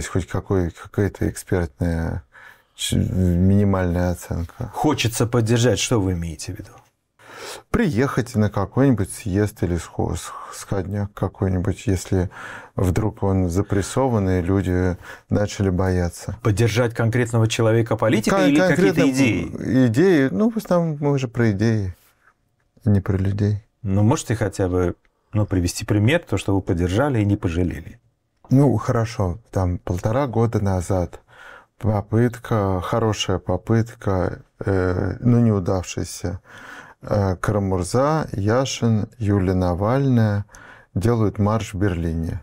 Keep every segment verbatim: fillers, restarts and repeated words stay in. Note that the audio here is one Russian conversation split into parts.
есть хоть какой, какая-то экспертная минимальная оценка. Хочется поддержать, что вы имеете в виду? Приехать на какой-нибудь съезд или сходняк какой-нибудь, если вдруг он запрессованный, люди начали бояться. Поддержать конкретного человека, политика Кон- или какие-то идеи? Идеи, ну, в основном мы же про идеи, не про людей. Ну, можете хотя бы ну, привести пример, то, что вы поддержали и не пожалели? Ну, хорошо, там полтора года назад попытка, хорошая попытка, э, ну, неудавшаяся. Карамурза, Яшин, Юлия Навальная делают марш в Берлине.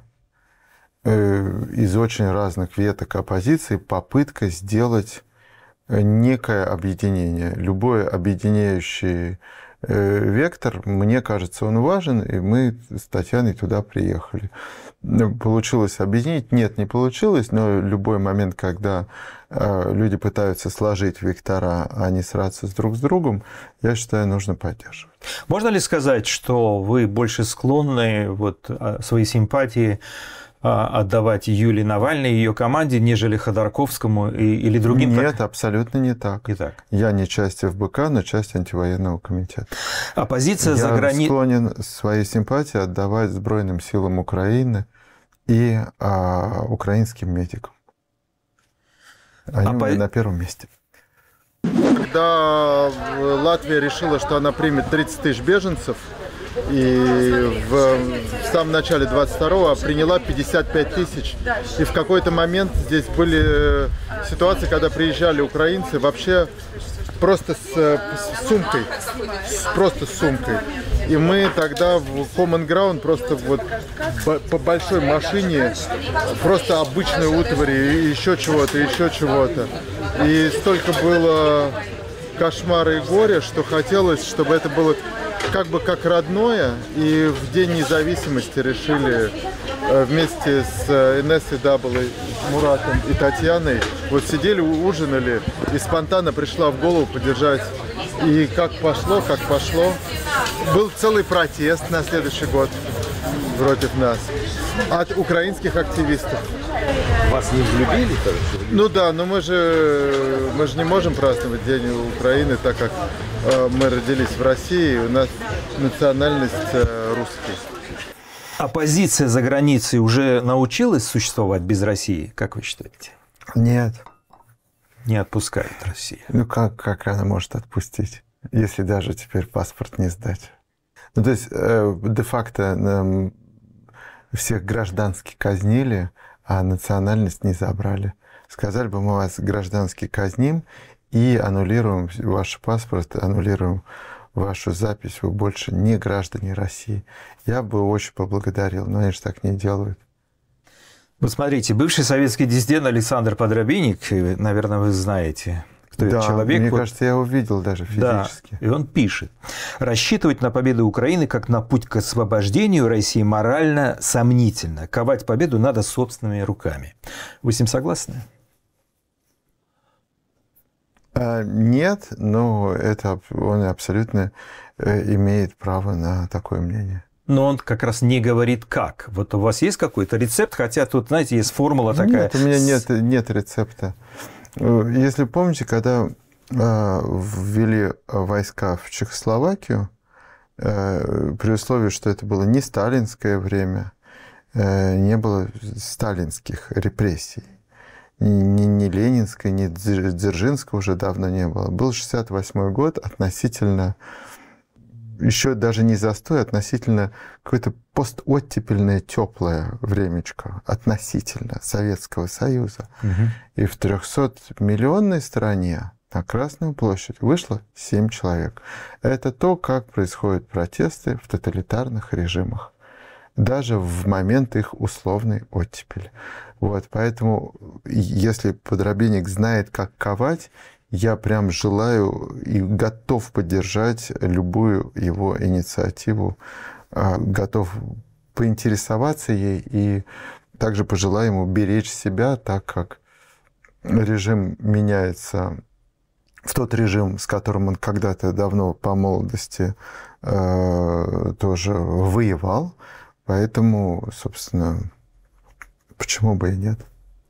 Из очень разных веток оппозиции попытка сделать некое объединение. Любой объединяющий вектор, мне кажется, он важен, и мы с Татьяной туда приехали. Получилось объединить? Нет, не получилось, но любой момент, когда люди пытаются сложить вектора, а не сраться друг с другом, я считаю, нужно поддерживать. Можно ли сказать, что вы больше склонны вот, свои симпатии отдавать Юлии Навальной и ее команде, нежели Ходорковскому или другим? Нет, так? Абсолютно не так. не так. Я не часть эф бэ ка, но часть антивоенного комитета. Оппозиция Я за границей... склонен свои симпатии отдавать Збройным силам Украины и а, украинским медикам. Они Оппо... на первом месте. Когда Латвия решила, что она примет тридцать тысяч беженцев, и в, в самом начале двадцать второго приняла пятьдесят пять тысяч. И в какой-то момент здесь были ситуации, когда приезжали украинцы вообще просто с, с сумкой, просто с сумкой. И мы тогда в Common Ground просто вот по большой машине, просто обычной утвари, еще чего-то, еще чего-то. И столько было кошмара и горя, что хотелось, чтобы это было как бы как родное, и в День независимости решили вместе с эн эс дабл ю дабл ю, Муратом и Татьяной, вот сидели, ужинали, и спонтанно пришла в голову поддержать. И как пошло, как пошло. Был целый протест на следующий год против нас от украинских активистов. Вас не взлюбили? Ну да, но мы же, мы же не можем праздновать День Украины, так как э, мы родились в России, у нас национальность э, русский. Оппозиция за границей уже научилась существовать без России, как вы считаете? Нет. Не отпускает Россия. Ну как, как она может отпустить, если даже теперь паспорт не сдать? Ну то есть э, де-факто э, всех граждански казнили, а национальность не забрали. Сказали бы, мы вас граждански казним и аннулируем ваш паспорт, аннулируем вашу запись, вы больше не граждане России. Я бы очень поблагодарил, но они же так не делают. Вот смотрите, бывший советский диссидент Александр Подробинник, наверное, вы знаете, кто да, этот человек. Мне вот, кажется, я его видел даже физически. Да, и он пишет: рассчитывать на победу Украины как на путь к освобождению России морально сомнительно. Ковать победу надо собственными руками. Вы с ним согласны? Нет, но это он абсолютно имеет право на такое мнение. Но он как раз не говорит как. Вот у вас есть какой-то рецепт, хотя тут, знаете, есть формула такая. Нет, у меня нет, нет рецепта. Если помните, когда ввели войска в Чехословакию, при условии, что это было не сталинское время, не было сталинских репрессий, ни, ни ленинской, ни Дзержинского уже давно не было. Был шестьдесят восьмой год, относительно, еще даже не застой, относительно какое-то постоттепельное теплое времечко, относительно Советского Союза. Угу. И в трехсотмиллионной стране на Красную площадь вышло семь человек. Это то, как происходят протесты в тоталитарных режимах, даже в момент их условной оттепели. Вот, поэтому, если Подробинник знает, как ковать, я прям желаю и готов поддержать любую его инициативу, готов поинтересоваться ей и также пожелаю ему беречь себя, так как режим меняется в тот режим, с которым он когда-то давно по молодости э, тоже воевал. Поэтому, собственно, почему бы и нет?